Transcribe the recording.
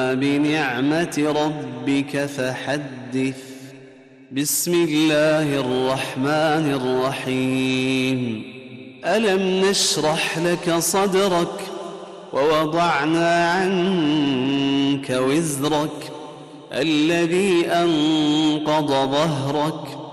أما بنعمة ربك فحدث. بسم الله الرحمن الرحيم. ألم نشرح لك صدرك ووضعنا عنك وزرك الذي أنقض ظهرك